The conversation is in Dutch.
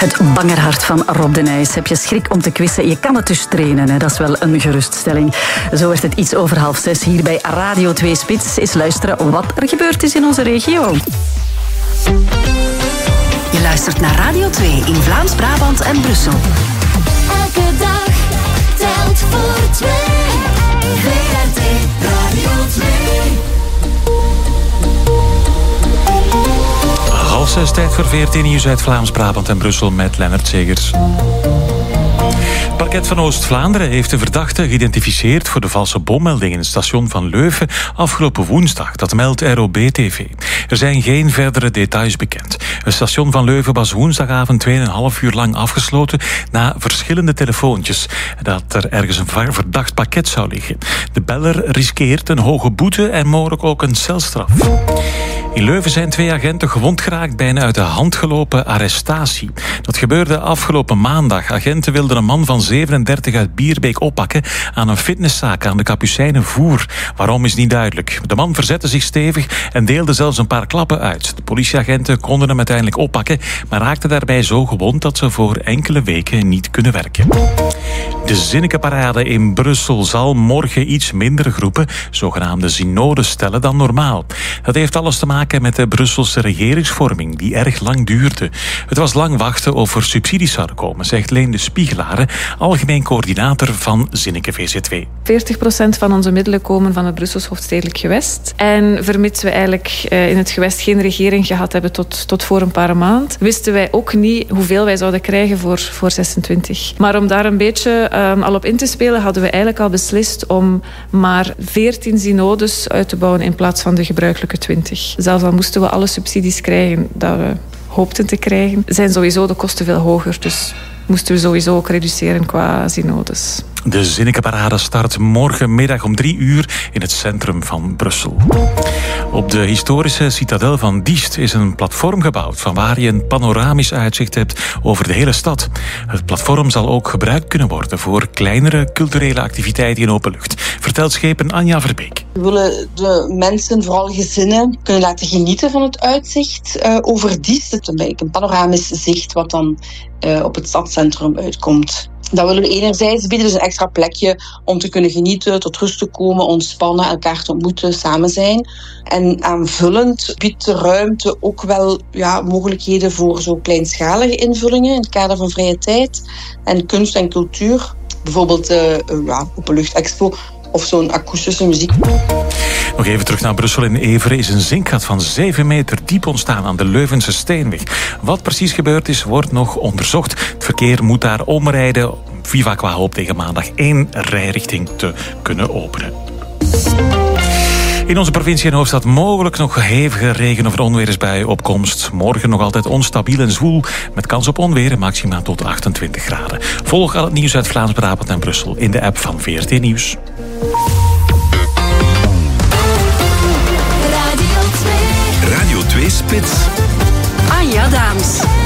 Het bangerhart van Rob de Nijs. Heb je schrik om te quizzen? Je kan het dus trainen. Hè? Dat is wel een geruststelling. Zo werd het iets over 5:30 hier bij Radio 2 Spits. Eens luisteren wat er gebeurd is in onze regio. Je luistert naar Radio 2 in Vlaams-Brabant en Brussel. Elke dag telt voor 2. VRT Radio 2. 5:30, tijd voor VRT Nieuws uit Vlaams-Brabant en Brussel met Lennart Zegers. Het parket van Oost-Vlaanderen heeft de verdachte geïdentificeerd voor de valse bommelding in het station van Leuven afgelopen woensdag. Dat meldt ROB-TV. Er zijn geen verdere details bekend. Het station van Leuven was woensdagavond 2,5 uur lang afgesloten na verschillende telefoontjes dat er ergens een verdacht pakket zou liggen. De beller riskeert een hoge boete en mogelijk ook een celstraf. In Leuven zijn 2 agenten gewond geraakt bij een uit de hand gelopen arrestatie. Dat gebeurde afgelopen maandag. Agenten wilden een man van 37 uit Bierbeek oppakken aan een fitnesszaak aan de Kapucijnenvoer. Waarom is niet duidelijk. De man verzette zich stevig en deelde zelfs een paar klappen uit. De politieagenten konden hem uiteindelijk oppakken, maar raakten daarbij zo gewond dat ze voor enkele weken niet kunnen werken. De Zinnekenparade in Brussel zal morgen iets minder groepen zogenaamde synodes stellen dan normaal. Dat heeft alles te maken met de Brusselse regeringsvorming, die erg lang duurde. Het was lang wachten of er subsidies zouden komen, zegt Leen de Spiegelare, algemeen coördinator van Zinneke VZW. 40% van onze middelen komen van het Brussels hoofdstedelijk gewest. En vermits we eigenlijk in het gewest geen regering gehad hebben tot voor een paar maanden, wisten wij ook niet hoeveel wij zouden krijgen voor 26. Maar om daar een beetje al op in te spelen, hadden we eigenlijk al beslist om maar 14 synodes uit te bouwen in plaats van de gebruikelijke 20. Zelfs al moesten we alle subsidies krijgen dat we hoopten te krijgen, zijn sowieso de kosten veel hoger. Dus moesten we sowieso ook reduceren qua synodes. De Zinnekenparade start morgenmiddag om 3 uur in het centrum van Brussel. Op de historische citadel van Diest is een platform gebouwd van waar je een panoramisch uitzicht hebt over de hele stad. Het platform zal ook gebruikt kunnen worden voor kleinere culturele activiteiten in open lucht, vertelt schepen Anja Verbeek. We willen de mensen, vooral gezinnen, kunnen laten genieten van het uitzicht over Diest. Het is een panoramisch zicht wat dan op het stadscentrum uitkomt. Dat willen we enerzijds bieden, dus een extra plekje om te kunnen genieten, tot rust te komen, ontspannen, elkaar te ontmoeten, samen zijn. En aanvullend biedt de ruimte ook wel mogelijkheden voor zo kleinschalige invullingen in het kader van vrije tijd en kunst en cultuur. Bijvoorbeeld openluchtexpo of zo'n akoestische muziek. Nog even terug naar Brussel. In Everen is een zinkgat van 7 meter diep ontstaan aan de Leuvense Steenweg. Wat precies gebeurd is, wordt nog onderzocht. Het verkeer moet daar omrijden. Viva qua hoop tegen maandag 1 rijrichting te kunnen openen. In onze provincie en hoofdstad mogelijk nog hevige regen- of onweersbuien op komst. Morgen nog altijd onstabiel en zwoel, met kans op onweer, maxima tot 28 graden. Volg al het nieuws uit Vlaams-Brabant en Brussel in de app van VRT Nieuws. Radio 2. Radio 2 Spits. Anja Daams.